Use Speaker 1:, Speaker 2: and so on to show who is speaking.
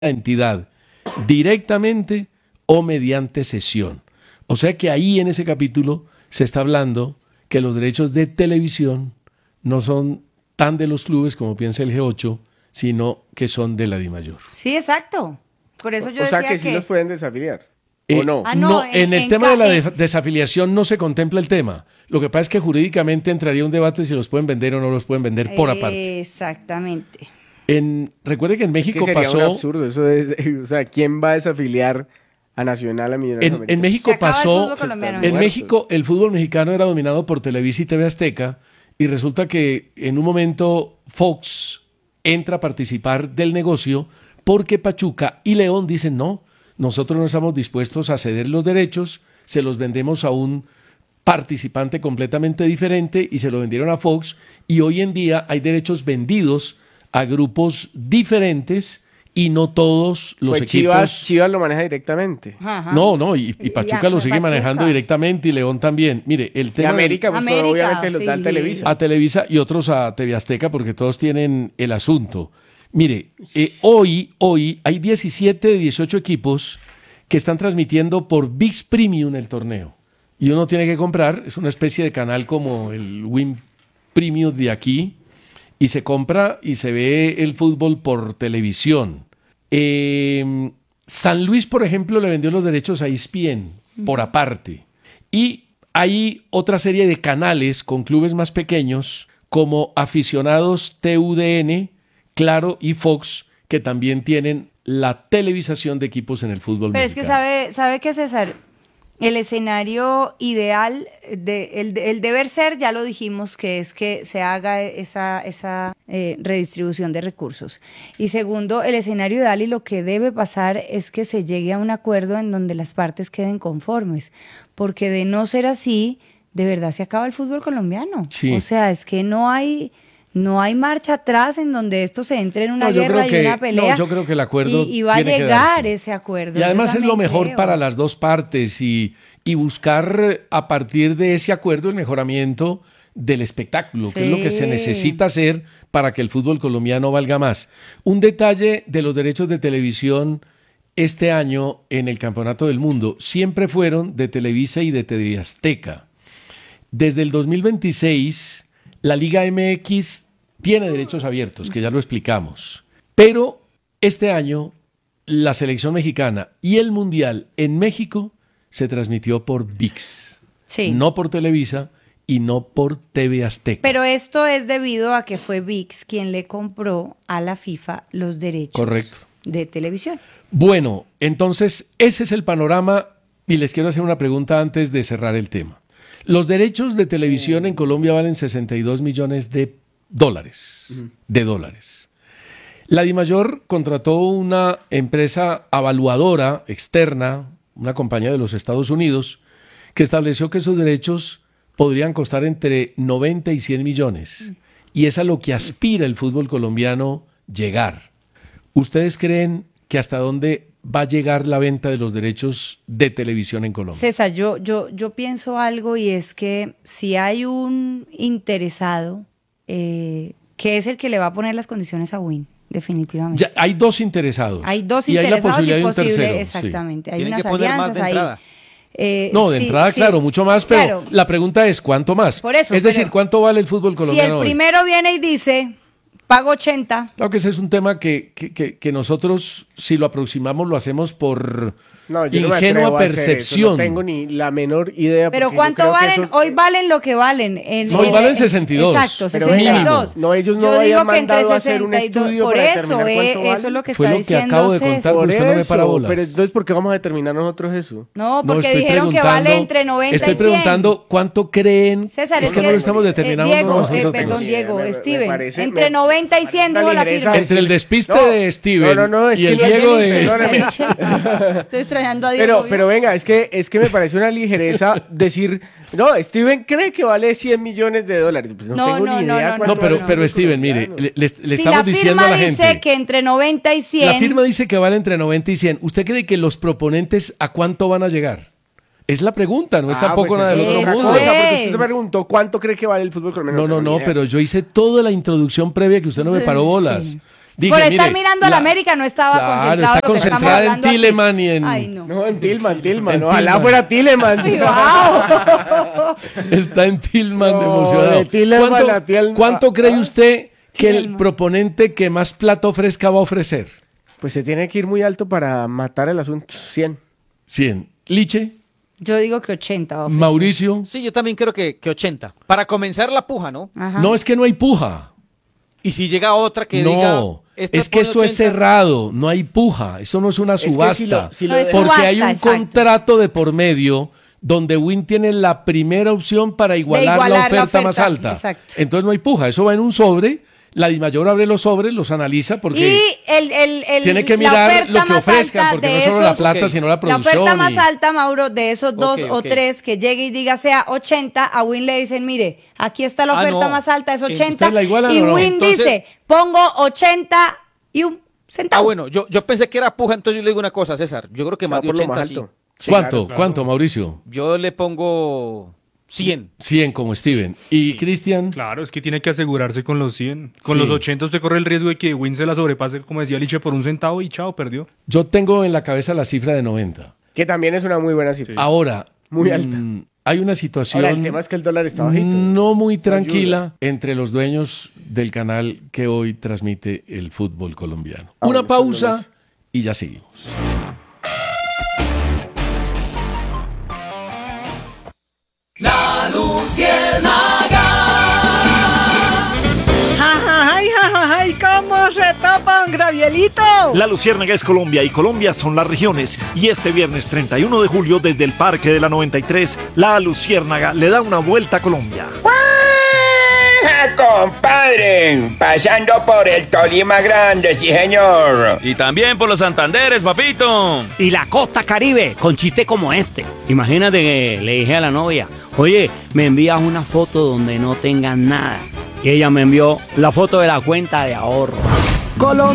Speaker 1: la entidad directamente o mediante cesión. O sea que ahí en ese capítulo se está hablando que los derechos de televisión no son tan de los clubes como piensa el G8, sino que son de la DIMAYOR.
Speaker 2: Sí, exacto. Por eso yo
Speaker 3: O sea
Speaker 2: decía
Speaker 3: que sí los pueden desafiliar. ¿O no?
Speaker 1: No, en el tema de la desafiliación no se contempla el tema. Lo que pasa es que jurídicamente entraría un debate si los pueden vender o no los pueden vender por aparte.
Speaker 2: Exactamente.
Speaker 1: Recuerde que en México
Speaker 3: es que sería
Speaker 1: pasó...
Speaker 3: un absurdo eso o sea, ¿quién va a desafiliar a Nacional, a Millonarios?
Speaker 1: En México pasó... En
Speaker 3: muertos.
Speaker 1: México el fútbol mexicano era dominado por Televisa y TV Azteca, y resulta que en un momento Fox entra a participar del negocio porque Pachuca y León dicen no, nosotros no estamos dispuestos a ceder los derechos, se los vendemos a un participante completamente diferente y se lo vendieron a Fox, y hoy en día hay derechos vendidos a grupos diferentes y no todos los
Speaker 3: pues
Speaker 1: equipos...
Speaker 3: Chivas lo maneja directamente.
Speaker 2: Ajá.
Speaker 1: No, y Pachuca lo sigue manejando directamente y León también. Mire, el
Speaker 3: Y
Speaker 1: tema...
Speaker 3: América, pues
Speaker 2: América,
Speaker 3: obviamente los da
Speaker 2: sí.
Speaker 3: Televisa.
Speaker 1: A Televisa y otros a TV Azteca porque todos tienen el asunto. Mire, hoy hay 17 de 18 equipos que están transmitiendo por ViX Premium el torneo. Y uno tiene que comprar, es una especie de canal como el Win Premium de aquí, y se compra y se ve el fútbol por televisión. San Luis, por ejemplo, le vendió los derechos a ESPN por aparte. Y hay otra serie de canales con clubes más pequeños como Aficionados TUDN, Claro y Fox, que también tienen la televisación de equipos en el fútbol
Speaker 2: Pero
Speaker 1: mexicano.
Speaker 2: es que sabe que César, el escenario ideal, el deber ser, ya lo dijimos, que es que se haga esa redistribución de recursos. Y segundo, el escenario ideal y lo que debe pasar es que se llegue a un acuerdo en donde las partes queden conformes. Porque de no ser así, de verdad se acaba el fútbol colombiano.
Speaker 1: Sí.
Speaker 2: O sea, es que no hay marcha atrás en donde esto se entre en una guerra y una pelea.
Speaker 1: No, yo creo que el acuerdo
Speaker 2: y va a
Speaker 1: tiene que
Speaker 2: llegar
Speaker 1: darse.
Speaker 2: ese acuerdo.
Speaker 1: Y además
Speaker 2: Yo
Speaker 1: es lo
Speaker 2: también
Speaker 1: mejor
Speaker 2: creo.
Speaker 1: para las dos partes y buscar a partir de ese acuerdo el mejoramiento del espectáculo, que es lo que se
Speaker 2: Sí.
Speaker 1: necesita hacer para que el fútbol colombiano valga más. Un detalle de los derechos de televisión este año en el Campeonato del Mundo siempre fueron de Televisa y de TV Azteca. Desde el 2026, la Liga MX tiene derechos abiertos, que ya lo explicamos. Pero este año, la selección mexicana y el Mundial en México se transmitió por ViX.
Speaker 2: Sí.
Speaker 1: No por Televisa y no por TV Azteca.
Speaker 2: Pero esto es debido a que fue ViX quien le compró a la FIFA los derechos
Speaker 1: Correcto.
Speaker 2: de televisión.
Speaker 1: Bueno, entonces ese es el panorama y les quiero hacer una pregunta antes de cerrar el tema. Los derechos de televisión en Colombia valen 62 millones de dólares. La DIMAYOR contrató una empresa avaluadora externa, una compañía de los Estados Unidos, que estableció que esos derechos podrían costar entre 90 y 100 millones. Y es a lo que aspira el fútbol colombiano llegar. ¿Ustedes creen que hasta dónde va a llegar la venta de los derechos de televisión en Colombia?
Speaker 2: César, yo pienso algo, y es que si hay un interesado que es el que le va a poner las condiciones a Win, definitivamente.
Speaker 1: Ya, hay dos interesados.
Speaker 2: Hay dos
Speaker 1: y hay la
Speaker 2: interesados
Speaker 1: posibilidad
Speaker 2: y
Speaker 1: de un
Speaker 2: posible,
Speaker 1: tercero.
Speaker 2: exactamente. Hay
Speaker 4: Tienen
Speaker 2: unas
Speaker 4: que poner más
Speaker 2: alianzas
Speaker 4: de
Speaker 2: ahí.
Speaker 4: entrada.
Speaker 1: No, de
Speaker 2: Sí,
Speaker 1: entrada,
Speaker 2: sí.
Speaker 1: claro, mucho más, pero
Speaker 2: Claro.
Speaker 1: la pregunta es ¿cuánto más?
Speaker 2: Por eso,
Speaker 1: es decir,
Speaker 2: pero
Speaker 1: ¿cuánto vale el fútbol
Speaker 2: Si
Speaker 1: colombiano
Speaker 2: el
Speaker 1: hoy?
Speaker 2: primero viene y dice, pago 80,
Speaker 1: Claro que ese es un tema que nosotros, si lo aproximamos, lo hacemos por
Speaker 3: No, yo no me
Speaker 1: ingenua
Speaker 3: atrevo a hacer eso,
Speaker 1: percepción.
Speaker 3: no tengo ni la menor idea.
Speaker 2: pero
Speaker 3: porque yo
Speaker 2: ¿cuánto
Speaker 3: creo que
Speaker 2: valen?
Speaker 3: eso-
Speaker 2: Hoy valen lo que valen.
Speaker 1: No, hoy valen 62,
Speaker 2: Exacto,
Speaker 1: pero
Speaker 2: 62.
Speaker 3: mínimo. No, ellos no
Speaker 2: Yo
Speaker 3: habían
Speaker 2: digo que entre
Speaker 3: mandado a hacer un
Speaker 2: 62,
Speaker 3: estudio
Speaker 2: por
Speaker 3: para
Speaker 2: eso,
Speaker 3: determinar cuánto
Speaker 2: eso
Speaker 3: vale.
Speaker 2: es lo que
Speaker 1: Fue
Speaker 2: está
Speaker 1: lo que
Speaker 2: diciendo
Speaker 1: acabo de
Speaker 2: César.
Speaker 1: contar.
Speaker 3: Por
Speaker 1: usted no me para
Speaker 3: eso,
Speaker 1: bolas.
Speaker 3: pero entonces, ¿por qué vamos a determinar nosotros eso?
Speaker 2: No,
Speaker 1: No,
Speaker 2: porque
Speaker 1: estoy
Speaker 2: dijeron que
Speaker 1: preguntando,
Speaker 2: vale entre 90
Speaker 1: estoy
Speaker 2: y 100.
Speaker 1: preguntando cuánto creen.
Speaker 2: César,
Speaker 1: es que no lo estamos determinando
Speaker 2: Diego,
Speaker 1: nosotros.
Speaker 2: perdón, Diego,
Speaker 3: Me
Speaker 2: Steven,
Speaker 3: parece-
Speaker 2: entre 90 y 100 dijo la
Speaker 3: ligereza.
Speaker 2: firma.
Speaker 1: Entre el despiste
Speaker 3: No,
Speaker 1: de Steven
Speaker 3: no, es
Speaker 1: y
Speaker 3: que
Speaker 1: el
Speaker 3: no hay
Speaker 1: Diego
Speaker 3: límite,
Speaker 1: de...
Speaker 3: perdóname.
Speaker 2: Estoy extrañando a Diego.
Speaker 3: Pero venga, es que me parece una ligereza decir, no, Steven cree que vale 100 millones de dólares. Pues no,
Speaker 2: No,
Speaker 3: tengo
Speaker 2: no,
Speaker 3: ni
Speaker 2: no,
Speaker 3: idea
Speaker 2: no,
Speaker 3: cuánto
Speaker 1: No, pero,
Speaker 3: vale el
Speaker 1: pero
Speaker 3: fútbol
Speaker 1: Steven, mire,
Speaker 3: colombiano.
Speaker 1: le
Speaker 2: si
Speaker 1: estamos
Speaker 2: la
Speaker 1: diciendo
Speaker 2: firma
Speaker 1: a la
Speaker 2: dice
Speaker 1: gente...
Speaker 2: que entre 90 y 100...
Speaker 1: La firma dice que vale entre 90 y 100. ¿Usted cree que los proponentes a cuánto van a llegar? Es la pregunta, no es tampoco
Speaker 3: pues
Speaker 1: nada
Speaker 3: eso
Speaker 1: del
Speaker 3: es
Speaker 1: otro
Speaker 3: otra
Speaker 1: mundo.
Speaker 3: cosa, porque
Speaker 2: Es.
Speaker 3: usted me preguntó cuánto cree que vale el fútbol colombiano.
Speaker 1: No,
Speaker 3: tengo ni idea.
Speaker 1: pero yo hice toda la introducción previa que usted no me paró bolas. Dije,
Speaker 2: Por estar
Speaker 1: mire,
Speaker 2: mirando a la América no estaba
Speaker 1: claro,
Speaker 2: concentrado
Speaker 1: está
Speaker 2: en lo que estamos
Speaker 1: concentrada en
Speaker 2: hablando aquí.
Speaker 1: Tielemans y en...
Speaker 2: Ay, no.
Speaker 3: No, en Tillman.
Speaker 1: En
Speaker 3: Ojalá
Speaker 1: Tillman.
Speaker 3: fuera Tielemans.
Speaker 2: Ay, wow.
Speaker 1: Está en Tillman
Speaker 3: No,
Speaker 1: emocionado.
Speaker 3: de Tielemans
Speaker 1: ¿Cuánto,
Speaker 3: a Tielemans.
Speaker 1: cuánto cree usted que el
Speaker 2: Tielemans.
Speaker 1: proponente que más plata ofrezca va a ofrecer?
Speaker 3: Pues se tiene que ir muy alto para matar el asunto. 100.
Speaker 1: 100. Liche,
Speaker 2: Yo digo que 80. va a ofrecer.
Speaker 1: Mauricio.
Speaker 4: Sí, yo también creo que 80. Para comenzar la puja, ¿no?
Speaker 2: Ajá.
Speaker 1: No, es que no hay puja.
Speaker 4: Y si llega otra que diga...
Speaker 1: No,
Speaker 4: esta
Speaker 1: es que
Speaker 4: pone
Speaker 1: eso es
Speaker 4: 80.
Speaker 1: cerrado, no hay puja, eso no es una
Speaker 3: que si
Speaker 1: subasta,
Speaker 3: si
Speaker 2: lo No es
Speaker 1: porque
Speaker 2: subasta,
Speaker 1: hay un
Speaker 2: exacto.
Speaker 1: contrato de por medio donde Win tiene la primera opción para igualar,
Speaker 2: igualar
Speaker 1: la oferta más alta.
Speaker 2: exacto.
Speaker 1: Entonces no hay puja, eso va en un sobre, la Dimayor abre los sobres, los analiza porque
Speaker 2: Y
Speaker 1: tiene que
Speaker 2: la
Speaker 1: mirar
Speaker 2: oferta
Speaker 1: lo que
Speaker 2: más
Speaker 1: ofrezcan,
Speaker 2: alta
Speaker 1: porque
Speaker 2: de
Speaker 1: no es solo la
Speaker 2: esos-
Speaker 1: plata,
Speaker 4: Ok.
Speaker 1: sino la
Speaker 2: La
Speaker 1: producción.
Speaker 2: oferta más
Speaker 1: y-
Speaker 2: alta, Mauro, de esos dos
Speaker 4: Ok,
Speaker 2: o
Speaker 4: ok.
Speaker 2: tres que llegue y diga sea 80, a Win le dicen, mire, aquí está la
Speaker 4: Ah,
Speaker 2: oferta
Speaker 4: no.
Speaker 2: más alta, es 80.
Speaker 1: ¿Ustedes la igualan
Speaker 2: Y
Speaker 1: o no?
Speaker 2: Win
Speaker 4: Entonces-
Speaker 2: dice, pongo 80 y un centavo.
Speaker 4: Bueno, yo pensé que era puja, entonces yo le digo una cosa, César. Yo creo que
Speaker 3: Se va
Speaker 4: más de
Speaker 3: por lo
Speaker 4: 80
Speaker 3: más
Speaker 4: sí.
Speaker 3: alto. Sí,
Speaker 1: ¿Cuánto?
Speaker 3: claro.
Speaker 1: ¿Cuánto, Mauricio?
Speaker 4: Yo le pongo 100.
Speaker 1: 100 como Steven. ¿Y Cristian?
Speaker 5: Claro, es que tiene que asegurarse con los 100. Con
Speaker 1: Sí.
Speaker 5: los 80 usted corre el riesgo de que Win se la sobrepase, como decía Liche, por un centavo y chao, perdió.
Speaker 1: Yo tengo en la cabeza la cifra de 90.
Speaker 3: Que también es una muy buena cifra.
Speaker 1: Ahora,
Speaker 3: Muy alta.
Speaker 1: hay una situación
Speaker 3: Ahora, el tema es que el dólar está bajito.
Speaker 1: no muy
Speaker 3: Eso
Speaker 1: tranquila
Speaker 3: ayuda.
Speaker 1: entre los dueños del canal que hoy transmite el fútbol colombiano.
Speaker 3: Ah,
Speaker 1: Una
Speaker 3: bueno,
Speaker 1: pausa
Speaker 3: eso
Speaker 1: y ya seguimos.
Speaker 6: ¡Ay, cómo se tapa un gravielito!
Speaker 7: La Luciérnaga es Colombia y Colombia son las regiones. Y este viernes 31 de julio, desde el Parque de la 93, la Luciérnaga le da una vuelta a Colombia.
Speaker 8: Compadre, pasando por el Tolima Grande, sí señor.
Speaker 9: Y también por los Santanderes, papito.
Speaker 6: Y la costa caribe, con chistes como este. Imagínate que le dije a la novia, oye, me envías una foto donde no tengas nada. Y ella me envió la foto de la cuenta de ahorro.